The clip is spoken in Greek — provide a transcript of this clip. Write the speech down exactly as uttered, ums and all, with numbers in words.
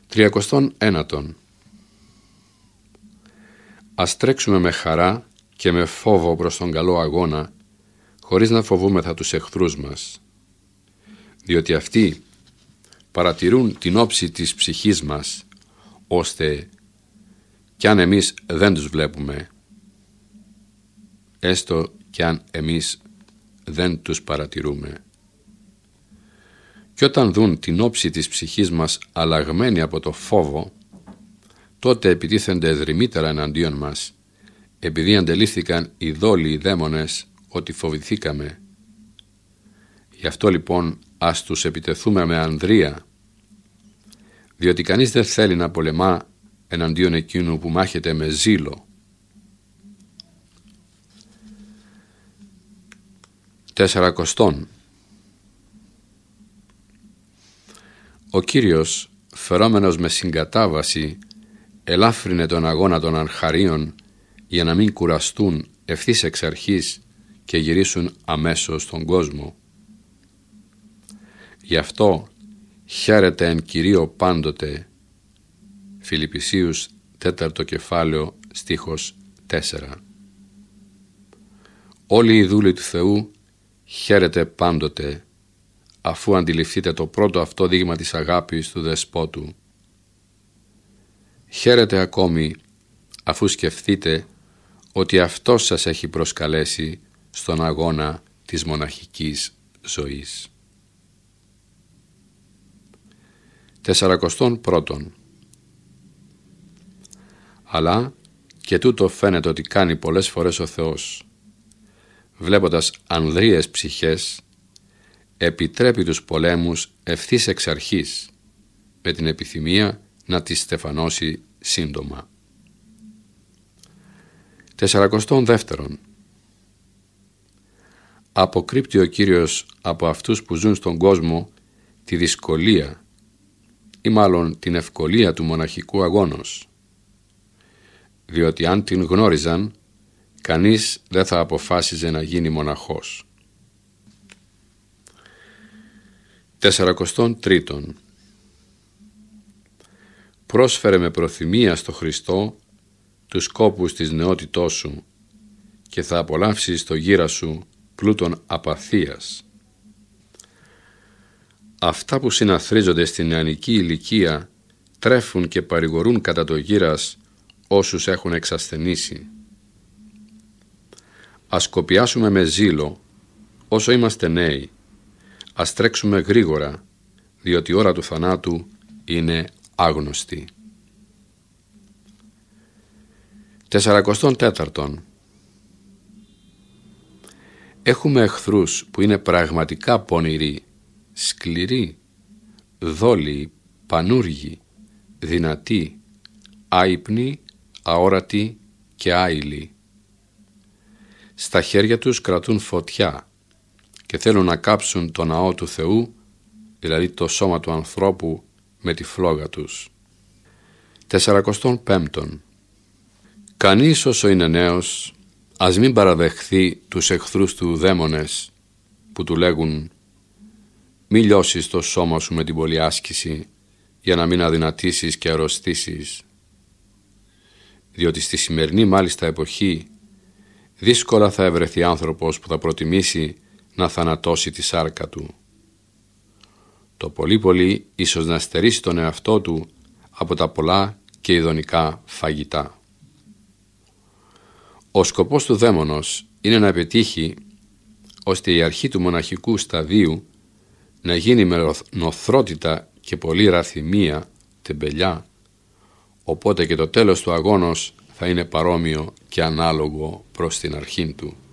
Τριακοστόν ένατον. Ας τρέξουμε με χαρά και με φόβο προς τον καλό αγώνα, χωρίς να φοβούμεθα τους εχθρούς μας, διότι αυτοί παρατηρούν την όψη της ψυχής μας, ώστε κι αν εμείς δεν τους βλέπουμε, έστω κι αν εμείς δεν τους παρατηρούμε. Και όταν δουν την όψη της ψυχής μας αλλαγμένη από το φόβο, τότε επιτίθενται δρυμύτερα εναντίον μας, επειδή αντελήφθηκαν οι δόλοι οι δαίμονες ότι φοβηθήκαμε. Γι' αυτό λοιπόν ας τους επιτεθούμε με ανδρεία, διότι κανείς δεν θέλει να πολεμά εναντίον εκείνου που μάχεται με ζήλο. Τεσσαρακοστόν. Ο Κύριος, φερόμενος με συγκατάβαση, ελάφρυνε τον αγώνα των αρχαρίων για να μην κουραστούν ευθύς εξ αρχής και γυρίσουν αμέσως στον κόσμο. Γι' αυτό χαίρεται εν Κυρίω πάντοτε. Φιλιππισίους τέταρτο κεφάλαιο στίχος τέσσερα. Όλοι οι δούλοι του Θεού χαίρεται πάντοτε, αφού αντιληφθείτε το πρώτο αυτό δείγμα της αγάπης του Δεσπότου. Χαίρετε ακόμη, αφού σκεφτείτε ότι Αυτός σας έχει προσκαλέσει στον αγώνα της μοναχικής ζωής. Τεσσαρακοστόν πρώτον. Αλλά και τούτο φαίνεται ότι κάνει πολλές φορές ο Θεός, βλέποντας ανδρείες ψυχές, επιτρέπει τους πολέμους ευθύς εξ αρχής, με την επιθυμία να τις στεφανώσει σύντομα. Τεσσαρακοστόν δεύτερον. Αποκρύπτει ο Κύριος από αυτούς που ζουν στον κόσμο τη δυσκολία ή μάλλον την ευκολία του μοναχικού αγώνος, διότι αν την γνώριζαν, κανείς δεν θα αποφάσιζε να γίνει μοναχός. Τεσσαρακοστόν τρίτον. Πρόσφερε με προθυμία στο Χριστό τους σκόπους της νεότητός σου και θα απολαύσεις το γύρα σου πλούτον απαθίας. Αυτά που συναθρίζονται στην νεανική ηλικία τρέφουν και παρηγορούν κατά το γύρας όσους έχουν εξασθενήσει. Ας κοπιάσουμε με ζήλο όσο είμαστε νέοι, ας τρέξουμε γρήγορα, διότι η ώρα του θανάτου είναι άγνωστη. Τεσσαρακοστόν τέταρτον. Έχουμε εχθρούς που είναι πραγματικά πονηροί, σκληροί, δόλιοι, πανούργοι, δυνατοί, άυπνοι, αόρατοι και άειλοι. Στα χέρια τους κρατούν φωτιά και θέλουν να κάψουν το ναό του Θεού, δηλαδή το σώμα του ανθρώπου, με τη φλόγα τους. Τεσσαρακοστόν πέμπτον. Κανείς όσο είναι νέος, ας μην παραδεχθεί τους εχθρούς του δαίμονες που του λέγουν «Μη λιώσεις το σώμα σου με την πολλή άσκηση για να μην αδυνατήσεις και αρρωστήσεις», διότι στη σημερινή μάλιστα εποχή δύσκολα θα ευρεθεί άνθρωπος που θα προτιμήσει να θανατώσει τη σάρκα του. Το πολύ πολύ ίσως να στερήσει τον εαυτό του από τα πολλά και ειδονικά φαγητά. Ο σκοπός του δαίμονος είναι να πετύχει ώστε η αρχή του μοναχικού σταδίου να γίνει με νοθρότητα και πολλή ραθυμία, τεμπελιά, οπότε και το τέλος του αγώνος θα είναι παρόμοιο και ανάλογο προς την αρχήν του.